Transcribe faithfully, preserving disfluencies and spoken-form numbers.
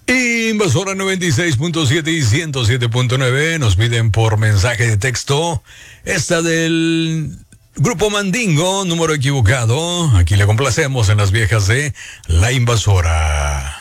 Invasora noventa y seis punto siete y ciento siete punto nueve nos piden por mensaje de texto esta del Grupo Mandingo, número equivocado. Aquí le complacemos en las viejas de La Invasora.